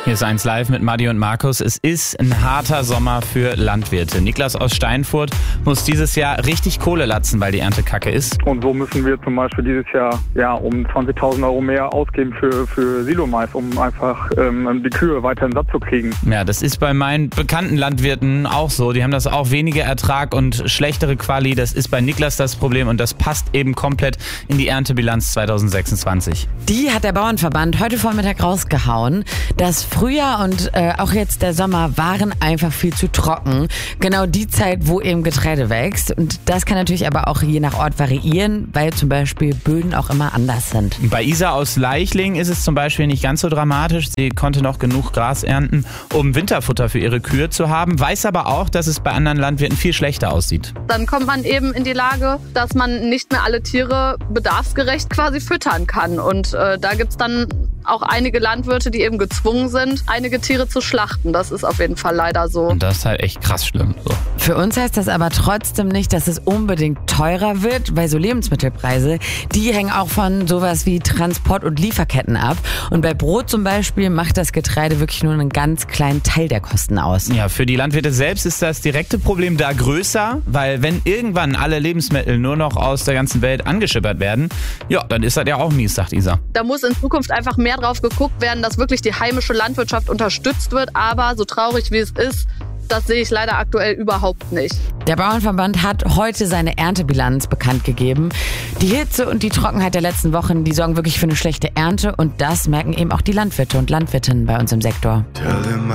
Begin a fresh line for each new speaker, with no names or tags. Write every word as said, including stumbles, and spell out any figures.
Hier ist eins live mit Madi und Markus. Es ist ein harter Sommer für Landwirte. Niklas aus Steinfurt muss dieses Jahr richtig Kohle latzen, weil die Ernte kacke ist.
Und so müssen wir zum Beispiel dieses Jahr ja, um zwanzigtausend Euro mehr ausgeben für, für Silomais, um einfach ähm, die Kühe weiterhin satt zu kriegen.
Ja, das ist bei meinen bekannten Landwirten auch so. Die haben das auch, weniger Ertrag und schlechtere Quali. Das ist bei Niklas das Problem und das passt eben komplett in die Erntebilanz zweitausendsechsundzwanzig.
Die hat der Bauernverband heute Vormittag rausgehauen. Das Frühjahr und äh, auch jetzt der Sommer waren einfach viel zu trocken. Genau die Zeit, wo eben Getreide wächst. Und das kann natürlich aber auch je nach Ort variieren, weil zum Beispiel Böden auch immer anders sind.
Bei Isa aus Leichling ist es zum Beispiel nicht ganz so dramatisch. Sie konnte noch genug Gras ernten, um Winterfutter für ihre Kühe zu haben, weiß aber auch, dass es bei anderen Landwirten viel schlechter aussieht.
Dann kommt man eben in die Lage, dass man nicht mehr alle Tiere bedarfsgerecht quasi füttern kann. Und äh, da gibt's dann auch einige Landwirte, die eben gezwungen sind, einige Tiere zu schlachten. Das ist auf jeden Fall leider so.
Und das ist halt echt krass schlimm. So.
Für uns heißt das aber trotzdem nicht, dass es unbedingt teurer wird, weil so Lebensmittelpreise, die hängen auch von sowas wie Transport- und Lieferketten ab. Und bei Brot zum Beispiel macht das Getreide wirklich nur einen ganz kleinen Teil der Kosten aus.
Ja, für die Landwirte selbst ist das direkte Problem da größer, weil wenn irgendwann alle Lebensmittel nur noch aus der ganzen Welt angeschippert werden, ja, dann ist das ja auch mies, sagt Isa.
Da muss in Zukunft einfach mehr drauf geguckt werden, dass wirklich die heimische Landwirtschaft unterstützt wird. Aber so traurig wie es ist, das sehe ich leider aktuell überhaupt nicht.
Der Bauernverband hat heute seine Erntebilanz bekannt gegeben. Die Hitze und die Trockenheit der letzten Wochen, die sorgen wirklich für eine schlechte Ernte. Und das merken eben auch die Landwirte und Landwirtinnen bei uns im Sektor.